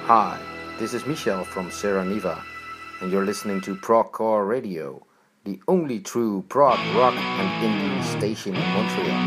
Hi, this is Michel from Sierra Neva, and you're listening to Progcore Radio, the only true prog rock and indie station in Montreal.